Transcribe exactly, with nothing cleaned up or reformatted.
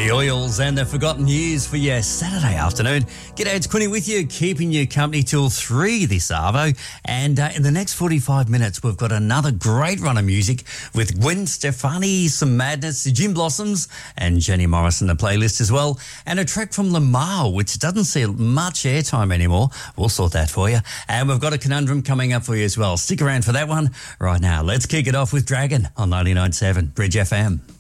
The Oils and the Forgotten Years for your Saturday afternoon. G'day, it's Quinny with you, keeping you company till three this arvo. And uh, in the next forty-five minutes, we've got another great run of music with Gwen Stefani, some madness, the Jim Blossoms and Jenny Morris in the playlist as well. And a track from Lamar, which doesn't see much airtime anymore. We'll sort that for you. And we've got a conundrum coming up for you as well. Stick around for that one. Right now, let's kick it off with Dragon on ninety-nine point seven Bridge F M.